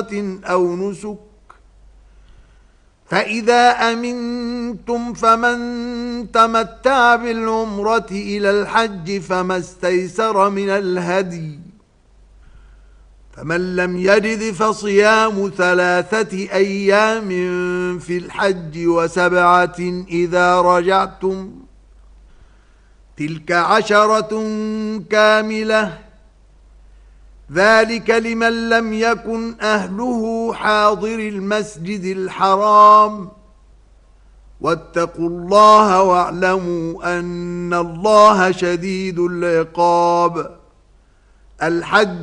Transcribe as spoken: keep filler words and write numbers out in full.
أو نسك. فإذا أمنتم فمن تمتع بالعمرة إلى الحج فما استيسر من الهدي، فمن لم يجد فصيام ثلاثة أيام في الحج وسبعة إذا رجعتم، تلك عشرة كاملة، ذلك لمن لم يكن أهله حاضر المسجد الحرام. واتقوا الله واعلموا أن الله شديد العقاب. الحج